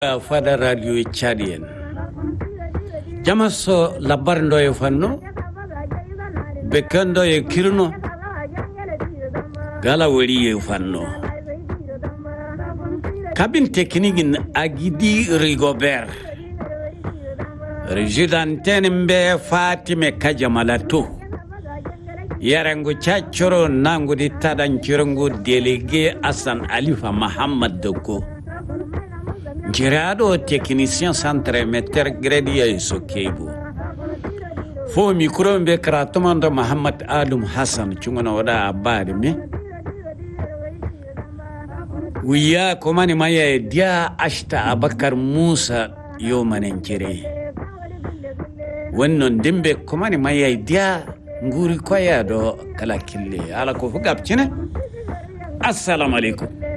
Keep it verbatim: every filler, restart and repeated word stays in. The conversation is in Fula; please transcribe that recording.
fada radio Chadien jamaso labarndo e fanno bekando e kirno gala wori e fanno kabin teknikin agidi Rigobert Rejudanten mbe Fatime Kajamalato yarango chachoro nango di tadan kirongo délégué Hassan Alifa Muhammad Doko Girado technicien centre meter gradia isokebo fo micro mbe kratomando Muhammad Alum Hassan chungona wada abade me wiya komani maya dia ashta Abakar Musa yo manenkire wannan dimbe komani maya dia nguri koya do kala kille ala ko fugap cine assalamu alaikum